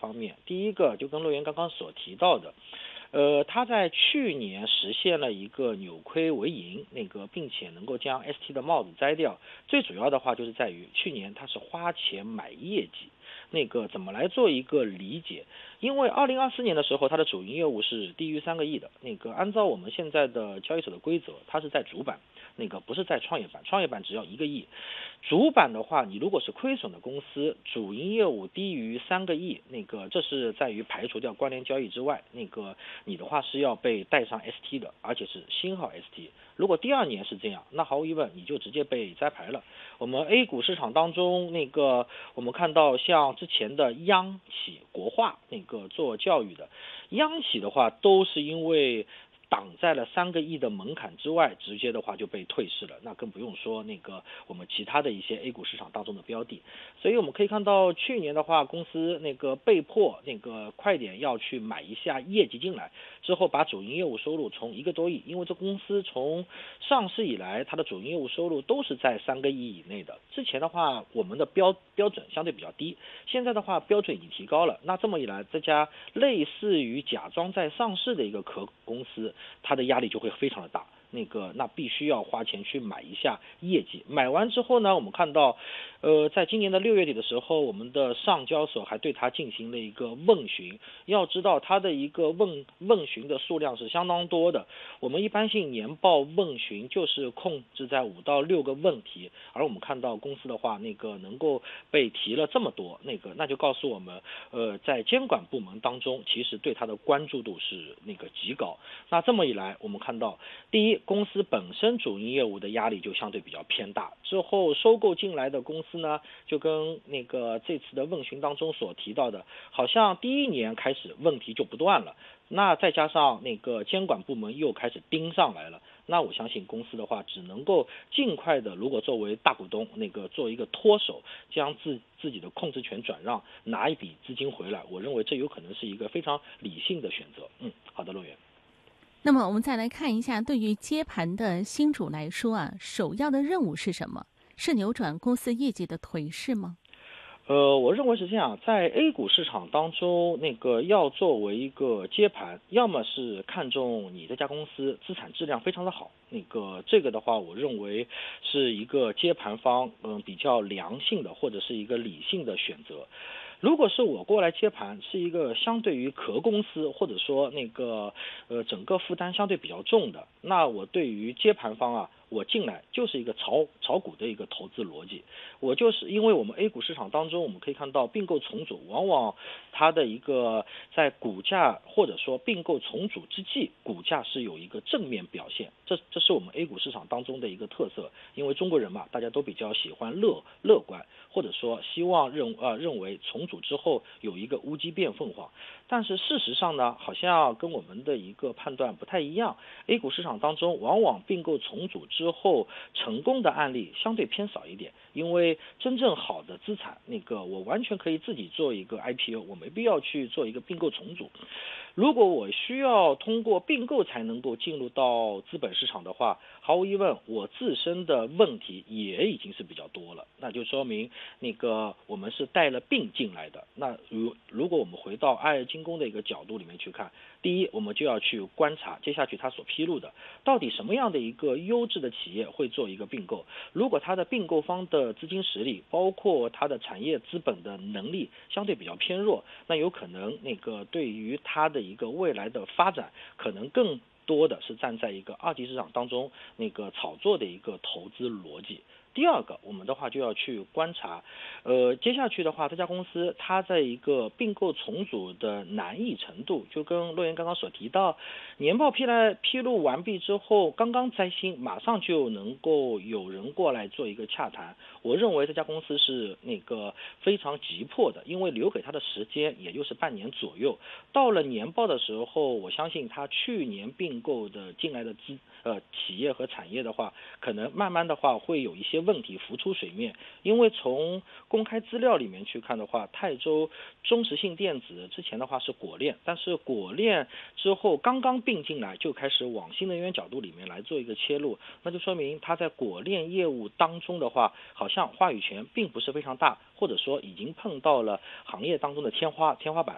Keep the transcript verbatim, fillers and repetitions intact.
方面。第一个就跟陆源刚刚所提到的，呃，他在去年实现了一个扭亏为盈，那个并且能够将 S T 的帽子摘掉。最主要的话就是在于去年他是花钱买业绩，那个怎么来做一个理解？因为二零二四年的时候，它的主营业务是低于三个亿的。那个按照我们现在的交易所的规则，它是在主板，那个不是在创业板，创业板只要一个亿。主板的话，你如果是亏损的公司，主营业务低于三个亿，那个这是在于排除掉关联交易之外，那个你的话是要被带上 S T 的，而且是星号 S T。如果第二年是这样，那毫无疑问你就直接被摘牌了。我们 A 股市场当中，那个我们看到像之前的央企、国化那个做教育的，央企的话都是因为挡在了三个亿的门槛之外，直接的话就被退市了，那更不用说那个我们其他的一些 A 股市场当中的标的。所以我们可以看到去年的话，公司那个被迫那个快点要去买一下业绩进来，之后把主营业务收入从一个多亿，因为这公司从上市以来，它的主营业务收入都是在三个亿以内的。之前的话，我们的标标准相对比较低，现在的话标准已经提高了。那这么一来，这家类似于假装在上市的一个壳公司，它的压力就会非常的大，那个那必须要花钱去买一下业绩。买完之后呢，我们看到，呃，在今年的六月底的时候，我们的上交所还对它进行了一个问询。要知道，它的一个问问询的数量是相当多的。我们一般性年报问询就是控制在五到六个问题，而我们看到公司的话，那个能够被提了这么多，那个那就告诉我们，呃，在监管部门当中，其实对它的关注度是那个极高。那这么一来，我们看到，第一，公司本身主营业务的压力就相对比较偏大，之后收购进来的公司呢，就跟那个这次的问询当中所提到的，好像第一年开始问题就不断了，那再加上那个监管部门又开始盯上来了，那我相信公司的话只能够尽快的，如果作为大股东那个做一个脱手，将自自己的控制权转让，拿一笔资金回来，我认为这有可能是一个非常理性的选择。嗯，好的，陆源。 那么我们再来看一下，对于接盘的新主来说啊，首要的任务是什么？是扭转公司业绩的颓势吗？ 呃，我认为是这样，在 A 股市场当中，那个要作为一个接盘，要么是看中你这家公司资产质量非常的好，那个这个的话，我认为是一个接盘方嗯比较良性的或者是一个理性的选择。如果是我过来接盘，是一个相对于壳公司或者说那个呃整个负担相对比较重的，那我对于接盘方啊，我进来就是一个炒炒股的一个投资逻辑。我就是因为我们 A 股市场当中，我们可以看到并购重组往往它的一个在股价或者说并购重组之际，股价是有一个正面表现，这这是我们 A 股市场当中的一个特色。因为中国人嘛，大家都比较喜欢乐乐观，或者说希望认呃认为重组之后有一个乌鸡变凤凰。但是事实上呢，好像跟我们的一个判断不太一样。A 股市场当中，往往并购重组之后成功的案例相对偏少一点，因为真正好的资产，那个我完全可以自己做一个 I P O， 我没必要去做一个并购重组。如果我需要通过并购才能够进入到资本市场的话，毫无疑问，我自身的问题也已经是比较多了，那就说明那个我们是带了病进来的。那如如果我们回到爱尔精工的一个角度里面去看，第一，我们就要去观察接下去他所披露的，到底什么样的一个优质的企业会做一个并购。如果他的并购方的资金实力，包括他的产业资本的能力相对比较偏弱，那有可能那个对于他的一个未来的发展，可能更多的是站在一个二级市场当中那个炒作的一个投资逻辑。第二个，我们的话就要去观察，呃，接下去的话，这家公司它在一个并购重组的难易程度，就跟陆源刚刚所提到，年报批来披露完毕之后，刚刚摘星，马上就能够有人过来做一个洽谈。我认为这家公司是那个非常急迫的，因为留给他的时间也就是半年左右。到了年报的时候，我相信他去年并购的进来的资呃企业和产业的话，可能慢慢的话会有一些问题浮出水面。因为从公开资料里面去看的话，泰州中实性电子之前的话是果链，但是果链之后刚刚并进来就开始往新能源角度里面来做一个切入，那就说明他在果链业务当中的话，好像话语权并不是非常大，或者说已经碰到了行业当中的天花天花板。